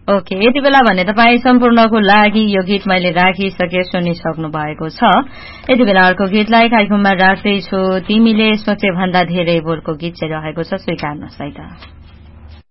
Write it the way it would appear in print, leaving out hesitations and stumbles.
Okay, यति बेला भने तपाईँ सम्पूर्णको लागि यो गीत मैले राखिसके सुनिसक्नु भएको छ। यति बेला अर्को गीतलाई कार्यक्रममा राख्दैछु। तिमीले सोचे भन्दा धेरै बोलको गीत चाहिँ रहेको छ, स्वीकार्नुहोस् है त।